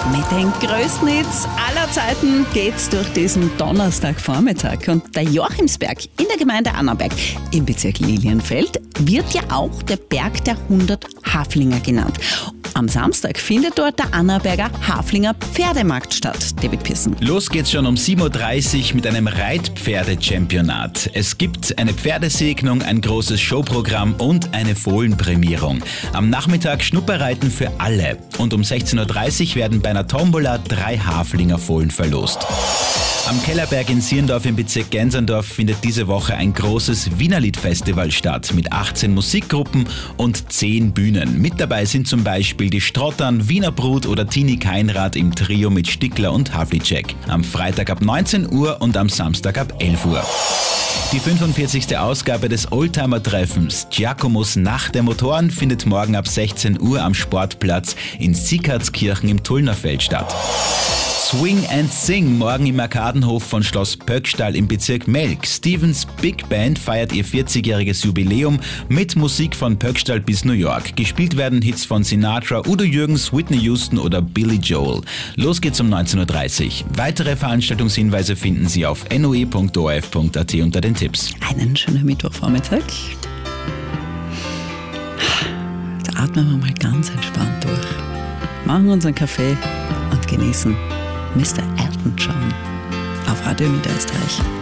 Mit den größten Hits aller Zeiten geht's durch diesen Donnerstagvormittag. Und der Joachimsberg in der Gemeinde Annaberg im Bezirk Lilienfeld wird ja auch der Berg der 100 Haflinger genannt. Am Samstag findet dort der Annaberger Haflinger Pferdemarkt statt. David Pearson. Los geht's schon um 7.30 Uhr mit einem Reitpferde-Championat. Es gibt eine Pferdesegnung, ein großes Showprogramm und eine Fohlenprämierung. Am Nachmittag Schnupperreiten für alle. Und um 16.30 Uhr werden bei einer Tombola 3 Haflinger Fohlen verlost. Am Kellerberg in Sierndorf im Bezirk Gänserndorf findet diese Woche ein großes Wienerlied-Festival statt mit 18 Musikgruppen und 10 Bühnen. Mit dabei sind zum Beispiel die Strottern, Wiener Brut oder Tini Keinrad im Trio mit Stickler und Havlicek. Am Freitag ab 19 Uhr und am Samstag ab 11 Uhr. Die 45. Ausgabe des Oldtimer-Treffens Giacomos Nacht der Motoren findet morgen ab 16 Uhr am Sportplatz in Sieghardskirchen im Tullnerfeld statt. Swing and Sing morgen im Arkadenhof von Schloss Pöckstall im Bezirk Melk. Stevens Big Band feiert ihr 40-jähriges Jubiläum mit Musik von Pöckstall bis New York. Gespielt werden Hits von Sinatra, Udo Jürgens, Whitney Houston oder Billy Joel. Los geht's um 19.30 Uhr. Weitere Veranstaltungshinweise finden Sie auf noe.orf.at unter den Tipps. Einen schönen Mittwochvormittag. Da atmen wir mal ganz entspannt durch. Machen unseren Kaffee und genießen Mr. Elton John auf Radio Niederösterreich.